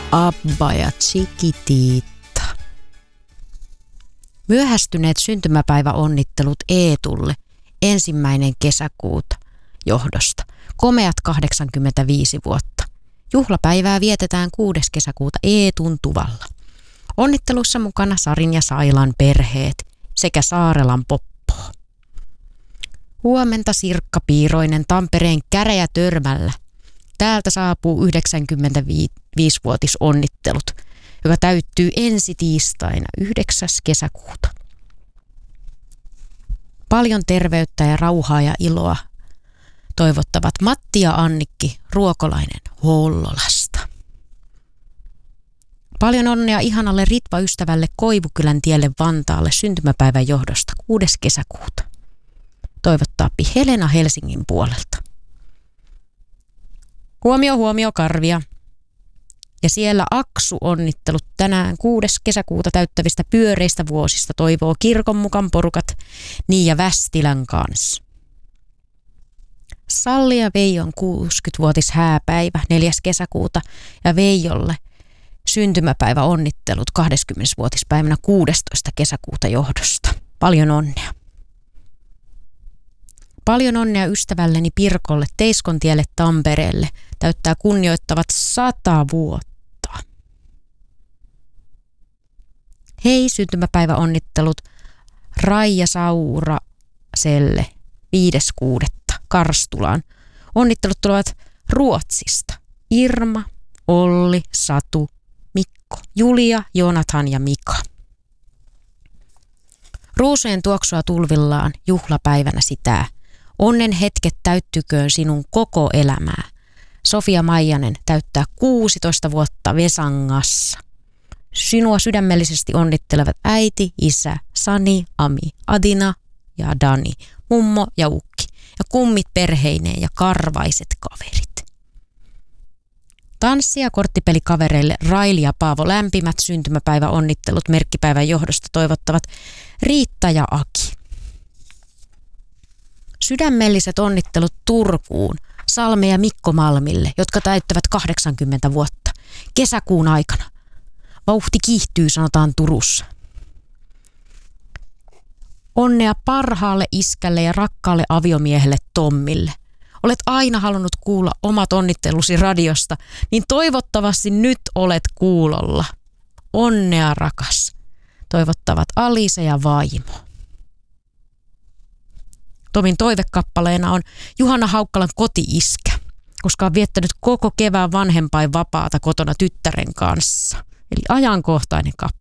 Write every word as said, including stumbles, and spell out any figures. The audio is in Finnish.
Abba ja Chiquitita. Myöhästyneet syntymäpäiväonnittelut Eetulle ensimmäinen kesäkuuta johdosta. Komeat kahdeksankymmentäviisi vuotta. Juhlapäivää vietetään kuudes kesäkuuta Eetun tuvalla. Onnittelussa mukana Sarin ja Sailan perheet sekä Saarelan Poppo. Huomenta Sirkka Piiroinen Tampereen Käräjätörmällä. Täältä saapuu yhdeksänkymmentäviisivuotisonnittelut, joka täyttyy ensi tiistaina yhdeksäs kesäkuuta. Paljon terveyttä ja rauhaa ja iloa toivottavat Matti ja Annikki Ruokolainen Hollolasta. Paljon onnea ihanalle Ritva-ystävälle Koivukylän tielle Vantaalle syntymäpäivän johdosta kuudes kesäkuuta. Toivottaa Helena Helsingin puolelta. Huomio, huomio, Karvia. Ja siellä Aksu onnittelut tänään kuudes kesäkuuta täyttävistä pyöreistä vuosista toivoo kirkon mukaan porukat niin ja Västilän kanssa. Salli ja Veijon kuusikymmenvuotis hääpäivä neljäs kesäkuuta ja Veijolle syntymäpäivä onnittelut kahdeskymmenesvuotispäivänä kuudestoista kesäkuuta johdosta. Paljon onnea. Paljon onnea ystävälleni Pirkolle Teiskontielle Tampereelle. Täyttää kunnioittavat sata vuotta. Hei, syntymäpäiväonnittelut Raija Sauraselle viides kuudetta Karstulaan. Onnittelut tulevat Ruotsista. Irma, Olli, Satu, Mikko, Julia, Jonathan ja Mika. Ruusujen tuoksua tulvillaan juhlapäivänä sitä. Onnen hetket täyttyköön sinun koko elämää. Sofia Maijanen täyttää kuusitoista vuotta Vesangassa. Sinua sydämellisesti onnittelevat äiti, isä, Sani, Ami, Adina ja Dani, mummo ja ukki ja kummit perheineen ja karvaiset kaverit. Tanssi- ja korttipelikavereille Raili ja Paavo lämpimät syntymäpäiväonnittelut merkkipäivän johdosta toivottavat Riitta ja Aki. Sydämelliset onnittelut Turkuun Salme ja Mikko Malmille, jotka täyttävät kahdeksankymmentä vuotta kesäkuun aikana. Vauhti kiihtyy, sanotaan Turussa. Onnea parhaalle iskälle ja rakkaalle aviomiehelle Tommille. Olet aina halunnut kuulla omat onnittelusi radiosta, niin toivottavasti nyt olet kuulolla. Onnea, rakas. Toivottavat Alisa ja vaimo. Tomin toivekappaleena on Juhana Haukkalan koti-iskä, koska on viettänyt koko kevään vanhempainvapaata kotona tyttären kanssa. Eli ajankohtainen kappale.